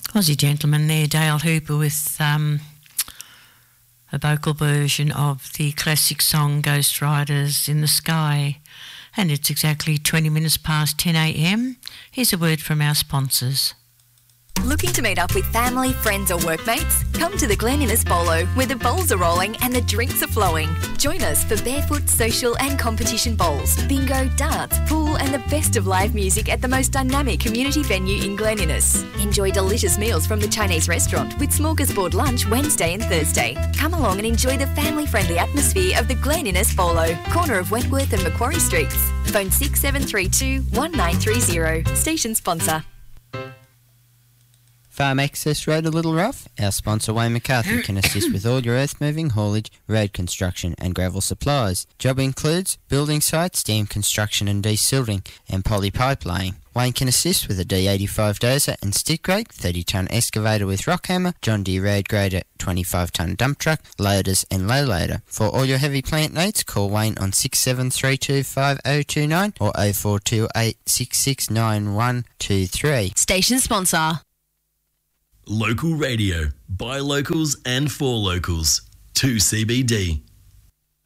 Aussie gentleman there, Dale Hooper, with a vocal version of the classic song Ghost Riders in the Sky. And it's exactly 20 minutes past 10 a.m. Here's a word from our sponsors. Looking to meet up with family, friends or workmates? Come to the Glen Innes Bolo, where the bowls are rolling and the drinks are flowing. Join us for barefoot, social and competition bowls, bingo, darts, pool and the best of live music at the most dynamic community venue in Glen Innes. Enjoy delicious meals from the Chinese restaurant with smorgasbord lunch Wednesday and Thursday. Come along and enjoy the family-friendly atmosphere of the Glen Innes Bolo, corner of Wentworth and Macquarie Streets. Phone 6732 1930. Station sponsor. Farm Access Road a little rough? Our sponsor Wayne McCarthy can assist with all your earth moving, haulage, road construction and gravel supplies. Job includes building sites, dam construction and desilting and poly pipe laying. Wayne can assist with a D85 dozer and stick rake, 30-tonne excavator with rock hammer, John Deere road grader, 25-tonne dump truck, loaders and low loader. For all your heavy plant needs, call Wayne on 67325029 or 0428669123. Station sponsor. Local radio, by locals and for locals. 2CBD.